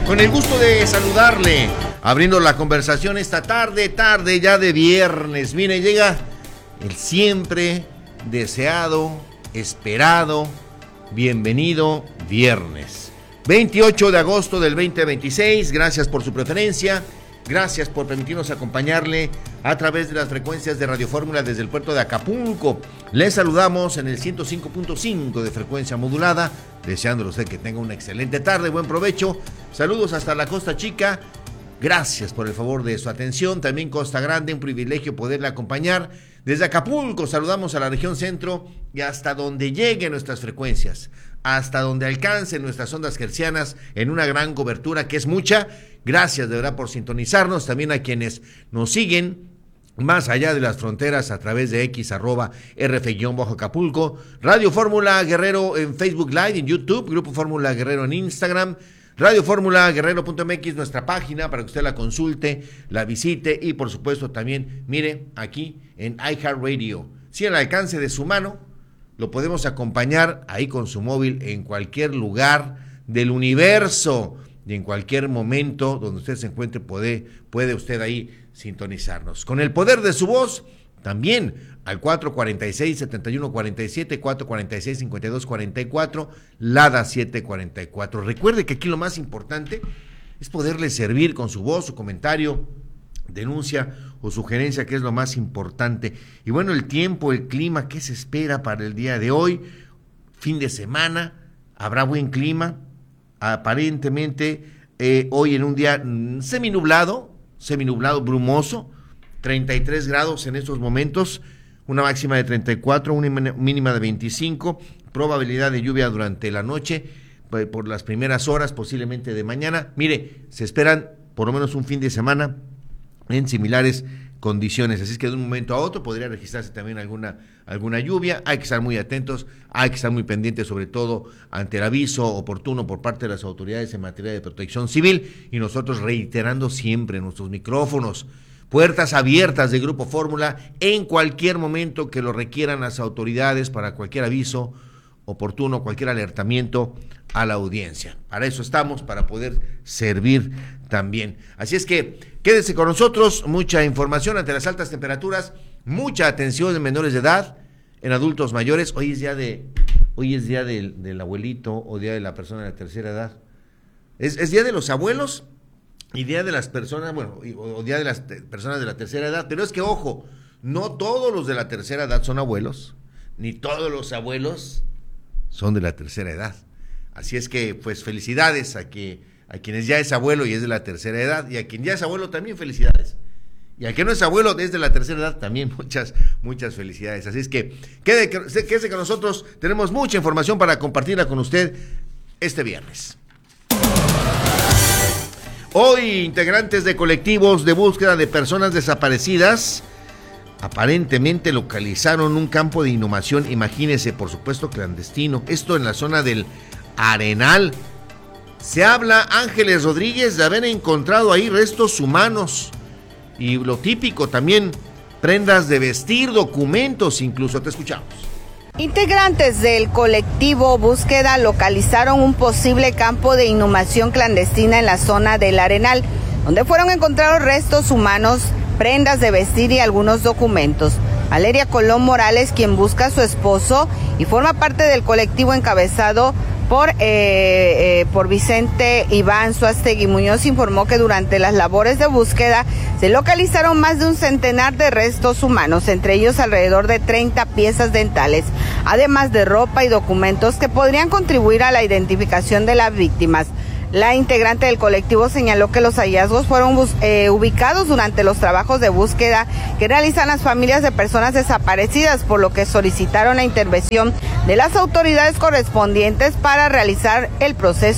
Con el gusto de saludarle, abriendo la conversación esta tarde ya de viernes. Mire, llega el siempre deseado, esperado, bienvenido viernes. 28 de agosto del 2026, gracias por su preferencia, gracias por permitirnos acompañarle a través de las frecuencias de Radio Fórmula desde el puerto de Acapulco. Les saludamos en el 105.5 de frecuencia modulada, deseándole a usted que tenga una excelente tarde, buen provecho. Saludos hasta la Costa Chica, gracias por el favor de su atención. También Costa Grande, un privilegio poderle acompañar. Desde Acapulco saludamos a la región centro y hasta donde lleguen nuestras frecuencias, hasta donde alcancen nuestras ondas hertzianas en una gran cobertura que es mucha. Gracias de verdad por sintonizarnos, también a quienes nos siguen más allá de las fronteras a través de X @RF-Acapulco, Radio Fórmula Guerrero en Facebook Live, en YouTube, Grupo Fórmula Guerrero en Instagram, Radio Fórmula Guerrero.mx, nuestra página para que usted la consulte, la visite y por supuesto también, mire, aquí en iHeartRadio. Si al alcance de su mano, lo podemos acompañar ahí con su móvil en cualquier lugar del universo y en cualquier momento donde usted se encuentre puede usted ahí sintonizarnos. Con el poder de su voz, también al 446-7147, 446-5244, Lada 744. Recuerde que aquí lo más importante es poderle servir con su voz, su comentario, denuncia o sugerencia, que es lo más importante. Y bueno, el tiempo, el clima, ¿qué se espera para el día de hoy? Fin de semana, habrá buen clima, aparentemente hoy en un día seminublado, brumoso, 33 grados en estos momentos, una máxima de 34, una mínima de 25, probabilidad de lluvia durante la noche, por las primeras horas, posiblemente de mañana. Mire, se esperan por lo menos un fin de semana en similares condiciones, así es que de un momento a otro podría registrarse también alguna lluvia. Hay que estar muy atentos, hay que estar muy pendientes, sobre todo ante el aviso oportuno por parte de las autoridades en materia de protección civil, y nosotros reiterando siempre nuestros micrófonos, puertas abiertas de Grupo Fórmula en cualquier momento que lo requieran las autoridades para cualquier aviso oportuno, cualquier alertamiento a la audiencia. Para eso estamos, para poder servir también. Así es que quédese con nosotros, mucha información ante las altas temperaturas, mucha atención en menores de edad, en adultos mayores. Hoy es día del abuelito o día de la persona de la tercera edad. Es día de los abuelos y día de las personas, o día de las personas de la tercera edad. Pero es que, ojo, no todos los de la tercera edad son abuelos, ni todos los abuelos son de la tercera edad. Así es que, pues, felicidades a quienes ya es abuelo y es de la tercera edad, y a quien ya es abuelo también felicidades. Y al que no es abuelo desde la tercera edad también muchas felicidades. Así es que quédese con nosotros, tenemos mucha información para compartirla con usted este viernes. Hoy, integrantes de colectivos de búsqueda de personas desaparecidas aparentemente localizaron un campo de inhumación, imagínese, por supuesto clandestino, esto en la zona del Arenal. Se habla, Ángeles Rodríguez, de haber encontrado ahí restos humanos y lo típico también, prendas de vestir, documentos incluso. Te escuchamos. Integrantes del colectivo Búsqueda localizaron un posible campo de inhumación clandestina en la zona del Arenal, donde fueron encontrados restos humanos, prendas de vestir y algunos documentos. Valeria Colón Morales, quien busca a su esposo y forma parte del colectivo encabezado por Vicente Iván Suástegui Muñoz, informó que durante las labores de búsqueda se localizaron más de un centenar de restos humanos, entre ellos alrededor de 30 piezas dentales, además de ropa y documentos que podrían contribuir a la identificación de las víctimas. La integrante del colectivo señaló que los hallazgos fueron ubicados durante los trabajos de búsqueda que realizan las familias de personas desaparecidas, por lo que solicitaron la intervención de las autoridades correspondientes para realizar el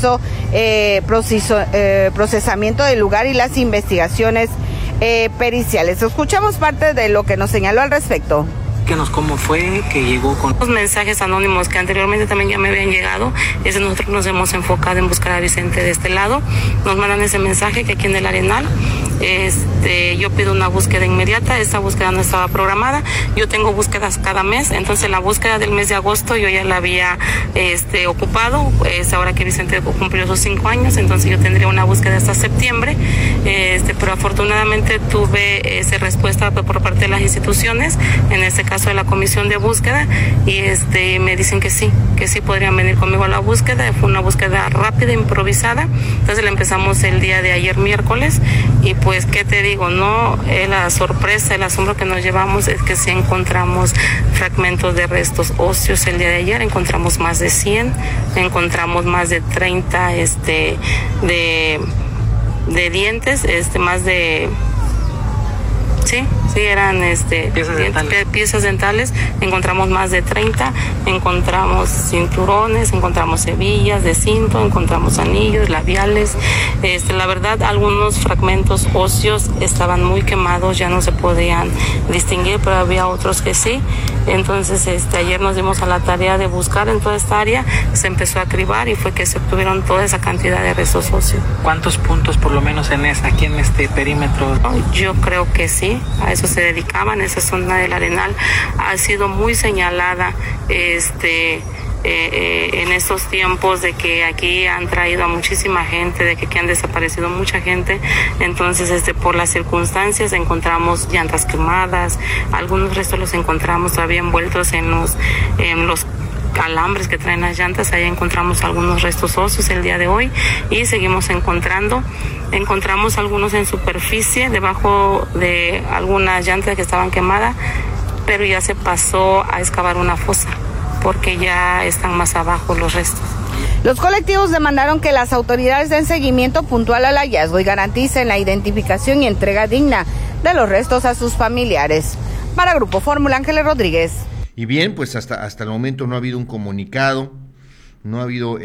procesamiento del lugar y las investigaciones periciales. Escuchamos parte de lo que nos señaló al respecto. Explíquenos cómo fue que llegó con los mensajes anónimos que anteriormente también ya me habían llegado. Nosotros nos hemos enfocado en buscar a Vicente de este lado. Nos mandan ese mensaje que aquí en el Arenal yo pido una búsqueda inmediata. Esta búsqueda no estaba programada. Yo tengo búsquedas cada mes, entonces la búsqueda del mes de agosto yo ya la había ocupado. Ahora que Vicente cumplió sus 5 años, entonces yo tendría una búsqueda hasta septiembre, pero afortunadamente tuve respuesta por parte de las instituciones, en este caso de la comisión de búsqueda, y me dicen que sí podrían venir conmigo a la búsqueda. Fue una búsqueda rápida, improvisada, entonces la empezamos el día de ayer miércoles, y pues qué te digo, no, la sorpresa, el asombro que nos llevamos es que sí encontramos fragmentos de restos óseos. El día de ayer encontramos más de 100, encontramos más de 30 de dientes, más de... Sí, eran piezas dentales. Encontramos más de 30, encontramos cinturones, encontramos hebillas de cinto, encontramos anillos, labiales. La verdad, algunos fragmentos óseos estaban muy quemados, ya no se podían distinguir, pero había otros que sí. Entonces, ayer nos dimos a la tarea de buscar en toda esta área, se empezó a cribar y fue que se obtuvieron toda esa cantidad de restos óseos. ¿Cuántos puntos por lo menos aquí en este perímetro? Yo creo que sí. A eso se dedicaban. Esa zona del Arenal ha sido muy señalada en estos tiempos, de que aquí han traído a muchísima gente, de que aquí han desaparecido mucha gente. Entonces, por las circunstancias, encontramos llantas quemadas, algunos restos los encontramos todavía envueltos en los alambres que traen las llantas. Ahí encontramos algunos restos óseos el día de hoy, y seguimos encontrando. Encontramos algunos en superficie, debajo de algunas llantas que estaban quemadas, pero ya se pasó a excavar una fosa, porque ya están más abajo los restos. Los colectivos demandaron que las autoridades den seguimiento puntual al hallazgo y garanticen la identificación y entrega digna de los restos a sus familiares. Para Grupo Fórmula, Ángeles Rodríguez. Y bien, pues hasta el momento no ha habido un comunicado, no ha habido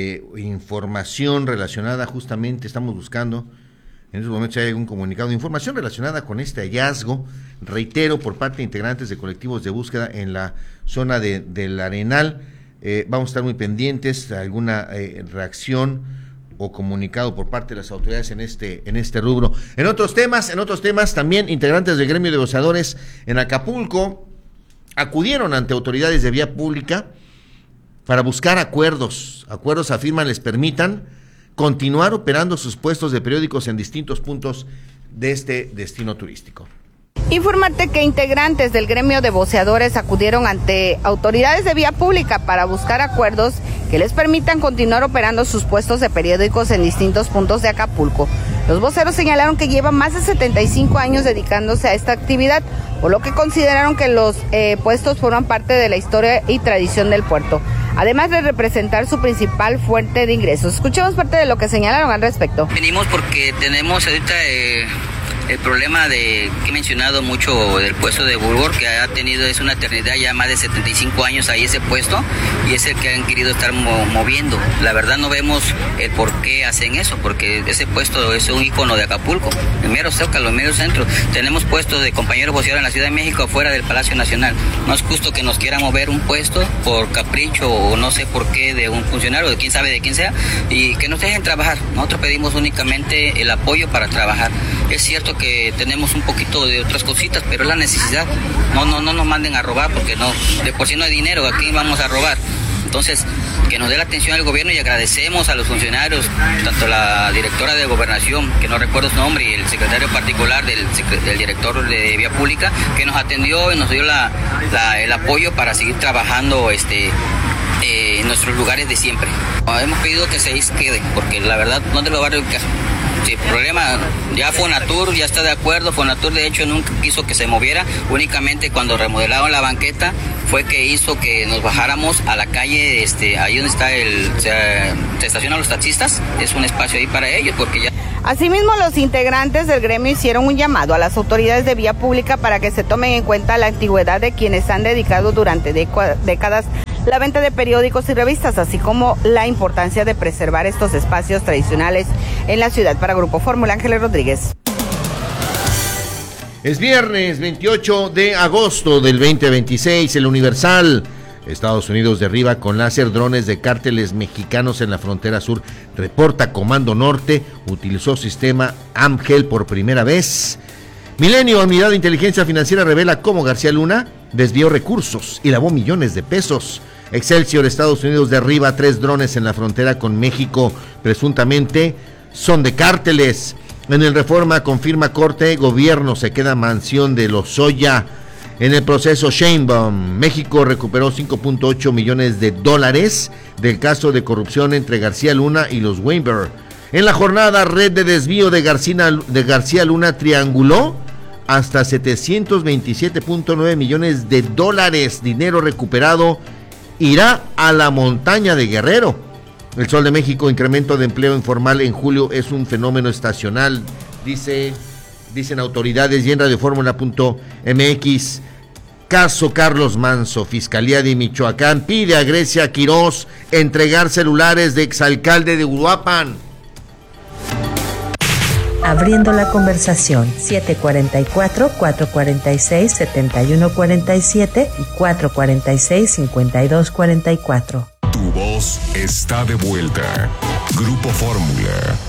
información relacionada, justamente estamos buscando en estos momentos si hay algún comunicado de información relacionada con este hallazgo, reitero, por parte de integrantes de colectivos de búsqueda en la zona del Arenal. Vamos a estar muy pendientes de alguna reacción o comunicado por parte de las autoridades en este rubro. En otros temas también integrantes del gremio de voceadores en Acapulco acudieron ante autoridades de vía pública para buscar acuerdos afirman les permitan continuar operando sus puestos de periódicos en distintos puntos de este destino turístico. Informarte que integrantes del gremio de voceadores acudieron ante autoridades de vía pública para buscar acuerdos que les permitan continuar operando sus puestos de periódicos en distintos puntos de Acapulco. Los voceros señalaron que llevan más de 75 años dedicándose a esta actividad, por lo que consideraron que los puestos forman parte de la historia y tradición del puerto, además de representar su principal fuente de ingresos. Escuchemos parte de lo que señalaron al respecto. Venimos porque tenemos ahorita el problema que he mencionado mucho del puesto de Bulgur, que ha tenido, es una eternidad, ya más de 75 años ahí ese puesto, y es el que han querido estar moviendo. La verdad no vemos el por qué hacen eso, porque ese puesto es un ícono de Acapulco, el mero Zócalo, el mero centro. Tenemos puestos de compañeros voceadores en la Ciudad de México, afuera del Palacio Nacional. No es justo que nos quieran mover un puesto por capricho o no sé por qué de un funcionario, de quién sabe de quién sea, y que nos dejen trabajar. Nosotros pedimos únicamente el apoyo para trabajar. Es cierto que tenemos un poquito de otras cositas, pero es la necesidad. No nos manden a robar, porque no, de por sí no hay dinero, aquí vamos a robar. Entonces, que nos dé la atención al gobierno, y agradecemos a los funcionarios, tanto la directora de Gobernación, que no recuerdo su nombre, y el secretario particular del director de Vía Pública, que nos atendió y nos dio el apoyo para seguir trabajando en nuestros lugares de siempre. Hemos pedido que se quede, porque la verdad no te lo va a reubicar. Sí, el problema, ya Fonatur ya está de acuerdo. Fonatur de hecho nunca quiso que se moviera, únicamente cuando remodelaron la banqueta fue que hizo que nos bajáramos a la calle, ahí donde está se estacionan los taxistas, es un espacio ahí para ellos, porque ya... Asimismo, los integrantes del gremio hicieron un llamado a las autoridades de vía pública para que se tomen en cuenta la antigüedad de quienes han dedicado durante décadas la venta de periódicos y revistas, así como la importancia de preservar estos espacios tradicionales en la ciudad. Para Grupo Fórmula, Ángeles Rodríguez. Es viernes 28 de agosto del 2026, el Universal Estados Unidos derriba con láser drones de cárteles mexicanos en la frontera sur. Reporta Comando Norte, utilizó sistema AMGEL por primera vez. Milenio, unidad de inteligencia financiera, revela cómo García Luna desvió recursos y lavó millones de pesos. Excelsior, Estados Unidos derriba 3 drones en la frontera con México, presuntamente son de cárteles. En el Reforma, confirma Corte, gobierno se queda mansión de Lozoya. En el proceso Sheinbaum, México recuperó 5.8 millones de dólares del caso de corrupción entre García Luna y los Weinberg. En la jornada, red de desvío de García Luna trianguló hasta 727.9 millones de dólares. Dinero recuperado irá a la montaña de Guerrero. El Sol de México, incremento de empleo informal en julio es un fenómeno estacional, dicen autoridades. Y en radioformula.mx, caso Carlos Manso, Fiscalía de Michoacán pide a Grecia Quirós entregar celulares de exalcalde de Uruapan. Abriendo la conversación, 744-446-7147 y 446-5244. Tu voz está de vuelta. Grupo Fórmula.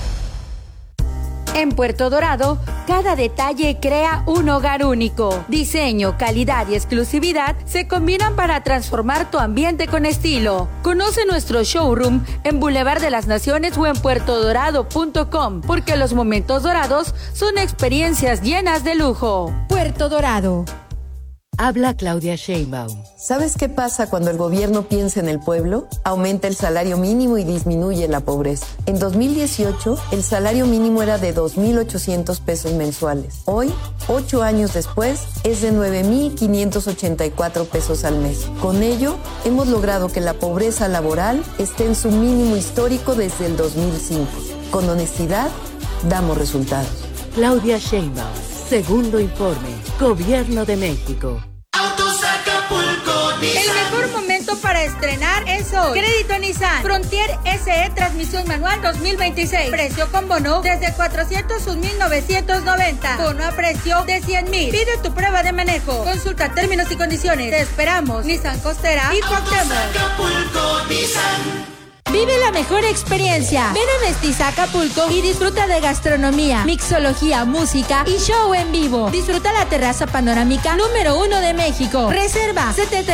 En Puerto Dorado, cada detalle crea un hogar único. Diseño, calidad y exclusividad se combinan para transformar tu ambiente con estilo. Conoce nuestro showroom en Boulevard de las Naciones o en puertodorado.com, porque los momentos dorados son experiencias llenas de lujo. Puerto Dorado. Habla Claudia Sheinbaum. ¿Sabes qué pasa cuando el gobierno piensa en el pueblo? Aumenta el salario mínimo y disminuye la pobreza. En 2018, el salario mínimo era de 2.800 pesos mensuales. Hoy, 8 años después, es de 9.584 pesos al mes. Con ello, hemos logrado que la pobreza laboral esté en su mínimo histórico desde el 2005. Con honestidad, damos resultados. Claudia Sheinbaum. Segundo informe. Gobierno de México. Autos Acapulco Nissan. El mejor momento para estrenar es hoy. Crédito Nissan Frontier SE, transmisión manual 2026. Precio con bono desde 401,990. Bono a precio de 100,000. Pide tu prueba de manejo. Consulta términos y condiciones. Te esperamos. Nissan Costera y Cuauhtémoc. Acapulco Nissan. Vive la mejor experiencia. Ven a Mestiza Acapulco y disfruta de gastronomía, mixología, música y show en vivo. Disfruta la terraza panorámica número 1 de México. Reserva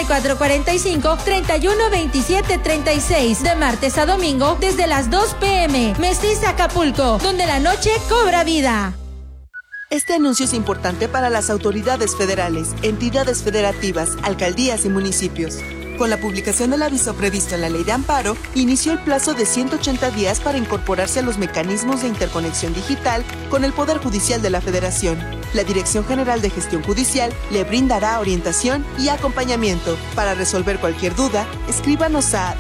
7445-312736 de martes a domingo desde las 2 p.m. Mestiza Acapulco, donde la noche cobra vida. Este anuncio es importante para las autoridades federales, entidades federativas, alcaldías y municipios. Con la publicación del aviso previsto en la Ley de Amparo, inició el plazo de 180 días para incorporarse a los mecanismos de interconexión digital con el Poder Judicial de la Federación. La Dirección General de Gestión Judicial le brindará orientación y acompañamiento. Para resolver cualquier duda, escríbanos a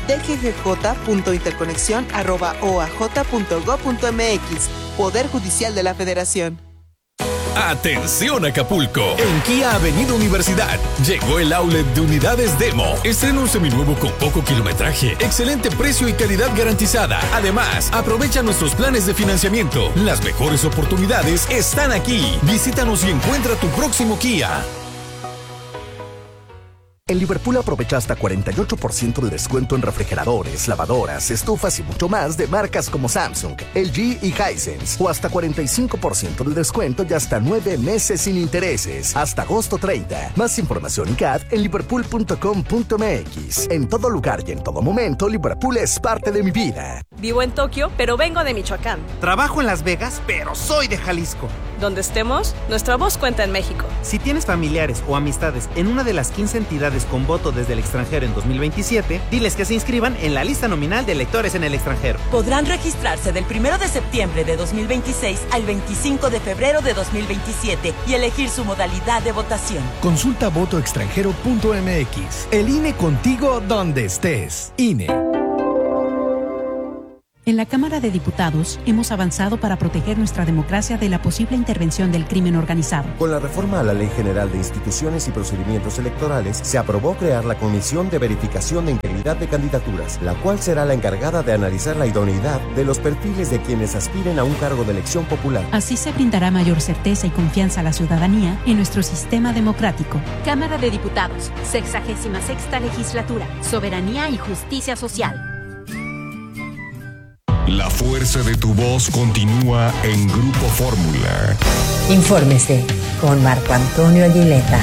dggj.interconexión@oaj.gov.mx. Poder Judicial de la Federación. Atención Acapulco, en Kia Avenida Universidad llegó el outlet de unidades Demo. Estrena un seminuevo con poco kilometraje, excelente precio y calidad garantizada. Además, aprovecha nuestros planes de financiamiento. Las mejores oportunidades están aquí. Visítanos y encuentra tu próximo Kia. En Liverpool aprovecha hasta 48% de descuento en refrigeradores, lavadoras, estufas y mucho más de marcas como Samsung, LG y Hisense. O hasta 45% de descuento y hasta 9 meses sin intereses. Hasta agosto 30. Más información y CAD en liverpool.com.mx. En todo lugar y en todo momento, Liverpool es parte de mi vida. Vivo en Tokio, pero vengo de Michoacán. Trabajo en Las Vegas, pero soy de Jalisco. Donde estemos, nuestra voz cuenta en México. Si tienes familiares o amistades en una de las 15 entidades con voto desde el extranjero en 2027, diles que se inscriban en la lista nominal de electores en el extranjero. Podrán registrarse del 1 de septiembre de 2026 al 25 de febrero de 2027 y elegir su modalidad de votación. Consulta votoextranjero.mx. El INE contigo donde estés. INE. En la Cámara de Diputados hemos avanzado para proteger nuestra democracia de la posible intervención del crimen organizado. Con la reforma a la Ley General de Instituciones y Procedimientos Electorales, se aprobó crear la Comisión de Verificación de Integridad de Candidaturas, la cual será la encargada de analizar la idoneidad de los perfiles de quienes aspiren a un cargo de elección popular. Así se brindará mayor certeza y confianza a la ciudadanía en nuestro sistema democrático. Cámara de Diputados, 66ª Legislatura, Soberanía y Justicia Social. La fuerza de tu voz continúa en Grupo Fórmula. Infórmese con Marco Antonio Aguileta.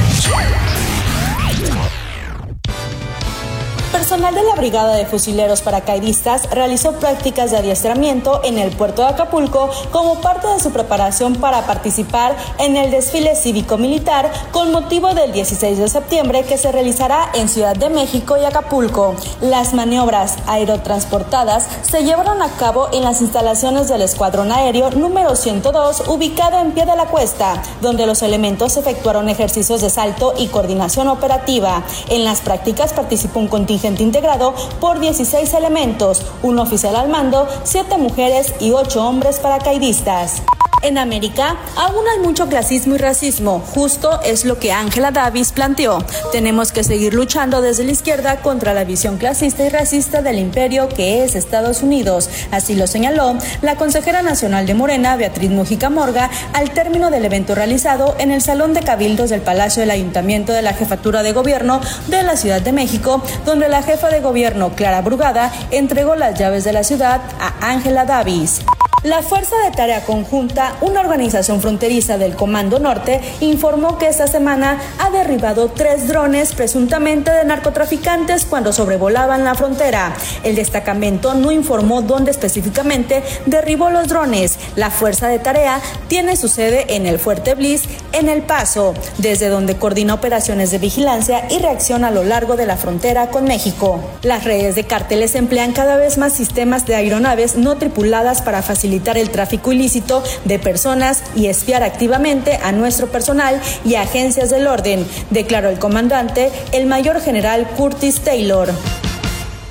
Personal de la Brigada de Fusileros Paracaidistas realizó prácticas de adiestramiento en el puerto de Acapulco como parte de su preparación para participar en el desfile cívico-militar con motivo del 16 de septiembre que se realizará en Ciudad de México y Acapulco. Las maniobras aerotransportadas se llevaron a cabo en las instalaciones del Escuadrón Aéreo número 102, ubicado en Pie de la Cuesta, donde los elementos efectuaron ejercicios de salto y coordinación operativa. En las prácticas participó un contingente integrado por 16 elementos, un oficial al mando, 7 mujeres y 8 hombres paracaidistas. En América, aún hay mucho clasismo y racismo. Justo es lo que Angela Davis planteó. Tenemos que seguir luchando desde la izquierda contra la visión clasista y racista del imperio que es Estados Unidos. Así lo señaló la consejera nacional de Morena, Beatriz Mújica Morga, al término del evento realizado en el Salón de Cabildos del Palacio del Ayuntamiento de la Jefatura de Gobierno de la Ciudad de México, donde la jefa de gobierno, Clara Brugada, entregó las llaves de la ciudad a Angela Davis. La Fuerza de Tarea Conjunta, una organización fronteriza del Comando Norte, informó que esta semana ha derribado 3 drones presuntamente de narcotraficantes cuando sobrevolaban la frontera. El destacamento no informó dónde específicamente derribó los drones. La Fuerza de Tarea tiene su sede en el Fuerte Bliss, en El Paso, desde donde coordina operaciones de vigilancia y reacción a lo largo de la frontera con México. Las redes de cárteles emplean cada vez más sistemas de aeronaves no tripuladas para facilitar el tráfico ilícito de personas y espiar activamente a nuestro personal y agencias del orden, declaró el comandante, el mayor general Curtis Taylor.